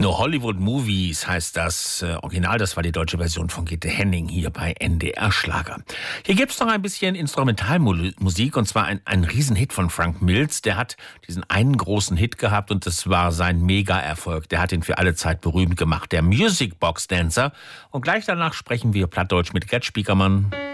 No Hollywood Movies heißt das Original. Das war die deutsche Version von Gitte Henning hier bei NDR Schlager. Hier gibt's noch ein bisschen Instrumentalmusik und zwar ein Riesenhit von Frank Mills. Der hat diesen einen großen Hit gehabt und das war sein Mega-Erfolg. Der hat ihn für alle Zeit berühmt gemacht. Der Music Box Dancer. Und gleich danach sprechen wir Plattdeutsch mit Gerd Spiekermann.